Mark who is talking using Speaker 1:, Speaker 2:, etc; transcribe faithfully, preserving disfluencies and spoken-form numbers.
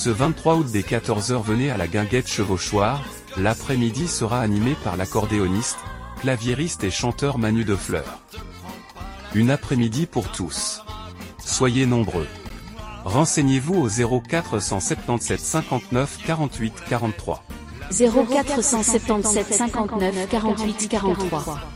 Speaker 1: Ce vingt-trois août dès quatorze heures, venez à la Guinguette Chevauchoir. L'après-midi sera animé par l'accordéoniste, claviériste et chanteur Manu Defleur. Une après-midi pour tous. Soyez nombreux. Renseignez-vous au zéro quatre cent soixante-dix-sept cinquante-neuf quarante-huit quarante-trois.
Speaker 2: zéro quatre cent soixante-dix-sept cinquante-neuf quarante-huit quarante-trois.